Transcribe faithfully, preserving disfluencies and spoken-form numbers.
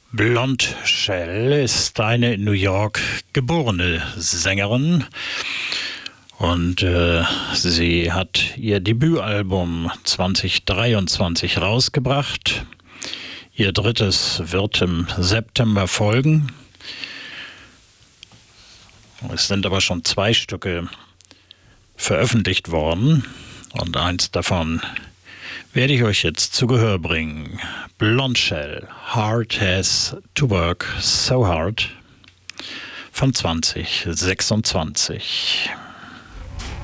Blonde Shell ist eine in New York geborene Sängerin und äh, sie hat ihr Debütalbum zwanzig dreiundzwanzig rausgebracht. Ihr drittes wird im September folgen. Es sind aber schon zwei Stücke veröffentlicht worden und eins davon werde ich euch jetzt zu Gehör bringen. Blonde Shell, Heart Has to Work So Hard von zwanzig sechsundzwanzig.